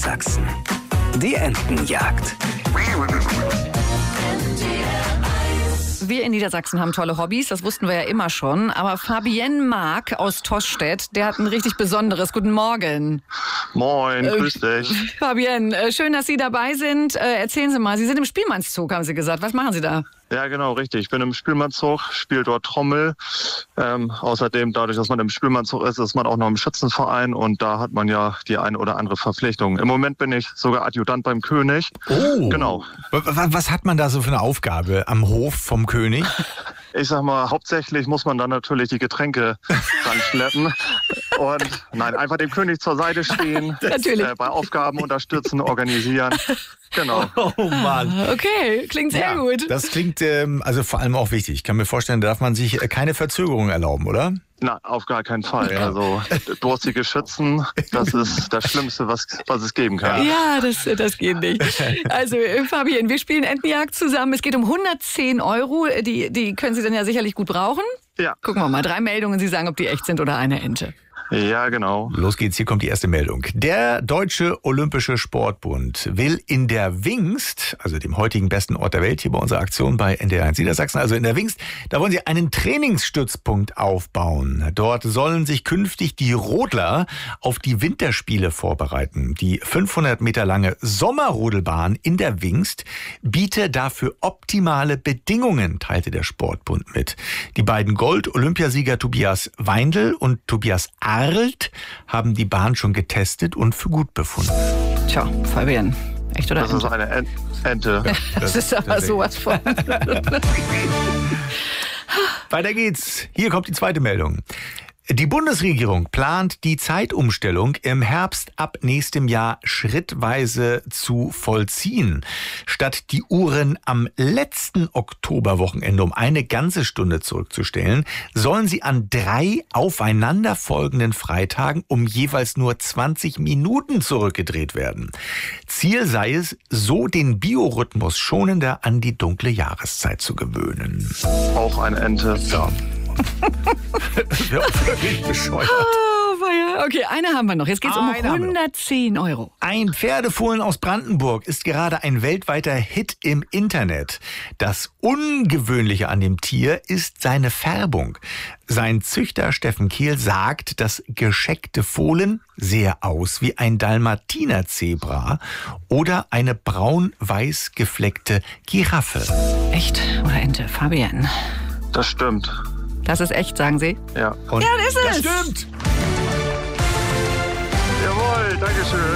Sachsen. Die Entenjagd. Wir in Niedersachsen haben tolle Hobbys, das wussten wir ja immer schon. Aber Fabienne Mark aus Tostedt, der hat ein richtig besonderes. Guten Morgen. Moin, grüß dich. Fabienne, schön, dass Sie dabei sind. Erzählen Sie mal, Sie sind im Spielmannszug, haben Sie gesagt. Was machen Sie da? Ja, genau, richtig. Ich bin im Spielmannszug, spiele dort Trommel. Außerdem, dadurch, dass man im Spielmannszug ist man auch noch im Schützenverein und da hat man ja die eine oder andere Verpflichtung. Im Moment bin ich sogar Adjutant beim König. Oh, genau. Was hat man da so für eine Aufgabe am Hof vom König? Ich sag mal, hauptsächlich muss man dann natürlich die Getränke ranschleppen und einfach dem König zur Seite stehen, bei Aufgaben unterstützen, organisieren. Genau. Oh Mann. Okay, klingt sehr gut. Das klingt also vor allem auch wichtig. Ich kann mir vorstellen, da darf man sich keine Verzögerung erlauben, oder? Na, auf gar keinen Fall. Ja. Also durstige Schützen, das ist das Schlimmste, was es geben kann. Ja, das geht nicht. Also Fabienne, wir spielen Entenjagd zusammen. Es geht um 110 Euro. Die können Sie dann ja sicherlich gut brauchen. Ja. Gucken wir mal, 3 Meldungen. Sie sagen, ob die echt sind oder eine Ente. Ja, genau. Los geht's, hier kommt die erste Meldung. Der Deutsche Olympische Sportbund will in der Wingst, also dem heutigen besten Ort der Welt, hier bei unserer Aktion bei NDR1 Niedersachsen, also in der Wingst, da wollen sie einen Trainingsstützpunkt aufbauen. Dort sollen sich künftig die Rodler auf die Winterspiele vorbereiten. Die 500 Meter lange Sommerrodelbahn in der Wingst biete dafür optimale Bedingungen, teilte der Sportbund mit. Die beiden Gold-Olympiasieger Tobias Weindl und Tobias Arlt haben die Bahn schon getestet und für gut befunden. Tja, Fabienne, echt oder Das ist eine Ente. Ja, das ist aber sowas von. Weiter geht's. Hier kommt die zweite Meldung. Die Bundesregierung plant, die Zeitumstellung im Herbst ab nächstem Jahr schrittweise zu vollziehen. Statt die Uhren am letzten Oktoberwochenende um eine ganze Stunde zurückzustellen, sollen sie an 3 aufeinanderfolgenden Freitagen um jeweils nur 20 Minuten zurückgedreht werden. Ziel sei es, so den Biorhythmus schonender an die dunkle Jahreszeit zu gewöhnen. Auch eine Ente. Ja. Das wäre auch wirklich bescheuert. Okay, eine haben wir noch. Jetzt geht's um 110 Euro. Ein Pferdefohlen aus Brandenburg ist gerade ein weltweiter Hit im Internet. Das Ungewöhnliche an dem Tier ist seine Färbung. Sein Züchter Steffen Kehl sagt, das gescheckte Fohlen sehe aus wie ein Dalmatiner-Zebra oder eine braun-weiß gefleckte Giraffe. Echt oder Ente? Fabienne. Das stimmt. Das ist echt, sagen Sie? Ja. Und ja, das ist das stimmt. Jawohl, dankeschön.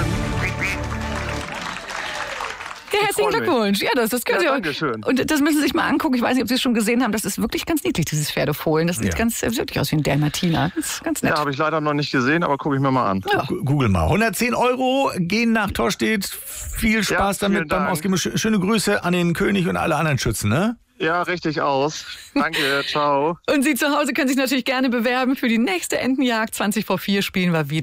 Ja, herzlichen Glückwunsch. Ja, das können Sie auch. Dankeschön. Und das müssen Sie sich mal angucken. Ich weiß nicht, ob Sie es schon gesehen haben. Das ist wirklich ganz niedlich, dieses Pferdefohlen. Das sieht wirklich aus wie ein Dalmatiner. Das ist ganz nett. Ja, habe ich leider noch nicht gesehen, aber gucke ich mir mal an. Ja. Google mal. 110 Euro gehen nach Tostedt. Viel Spaß damit beim Ausgeben. Schöne Grüße an den König und alle anderen Schützen, ne? Ja, richtig aus. Danke, ciao. Und Sie zu Hause können sich natürlich gerne bewerben für die nächste Entenjagd. 20 vor 4 spielen wir wieder.